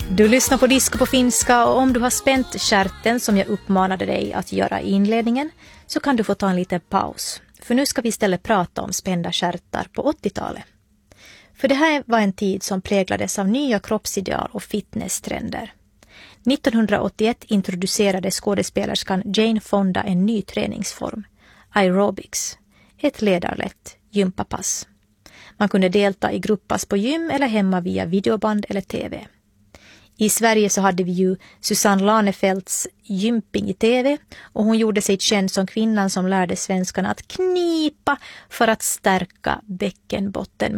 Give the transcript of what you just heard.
Du lyssnar på Disco på finska, och om du har spänt kärten som jag uppmanade dig att göra i inledningen så kan du få ta en liten paus. För nu ska vi istället prata om spända kärtar på 80-talet. För det här var en tid som präglades av nya kroppsideal och fitnesstrender. 1981 introducerade skådespelerskan Jane Fonda en ny träningsform, aerobics, ett ledarlätt gympapass. Man kunde delta i grupppass på gym eller hemma via videoband eller tv. I Sverige så hade vi ju Susanne Lanefelts gymping i tv, och hon gjorde sig känd som kvinnan som lärde svenskarna att knipa för att stärka bäckenbotten